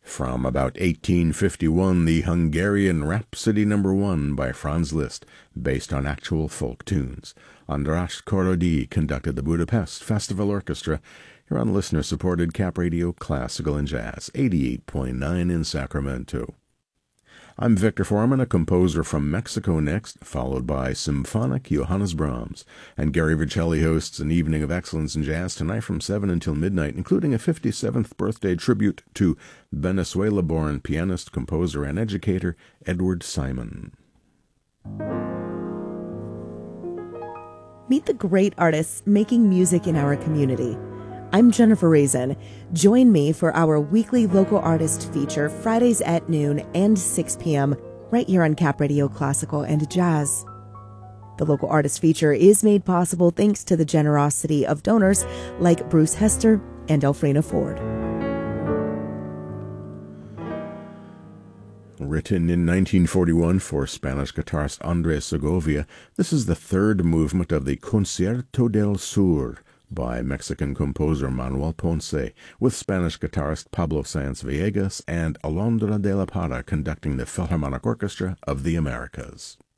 From about 1851, the Hungarian Rhapsody No. 1 by Franz Liszt, based on actual folk tunes. András Korody conducted the Budapest Festival Orchestra. You're on listener-supported Cap Radio Classical and Jazz, 88.9 in Sacramento. I'm Victor Foreman, a composer from Mexico next, followed by Symphonic Johannes Brahms. And Gary Vercelli hosts an evening of excellence in jazz tonight from 7 until midnight, including a 57th birthday tribute to Venezuela-born pianist, composer, and educator Edward Simon. Meet the great artists making music in our community. I'm Jennifer Raisin. Join me for our weekly local artist feature Fridays at noon and 6 p.m. right here on Cap Radio Classical and Jazz. The local artist feature is made possible thanks to the generosity of donors like Bruce Hester and Elfrina Ford. Written in 1941 for Spanish guitarist Andres Segovia, this is the third movement of the Concierto del Sur by Mexican composer Manuel Ponce, with Spanish guitarist Pablo Sáenz Villegas and Alondra de la Parra conducting the Philharmonic Orchestra of the Americas.